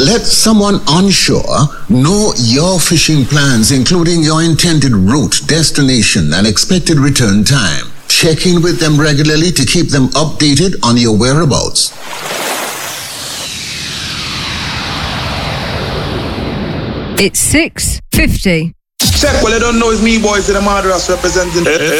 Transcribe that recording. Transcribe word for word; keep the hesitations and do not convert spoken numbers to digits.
Let someone onshore know your fishing plans, including your intended route, destination, and expected return time. Check in with them regularly to keep them updated on your whereabouts. It's six fifty. Check, well, I don't know, it's me, boys, in the Madras representing.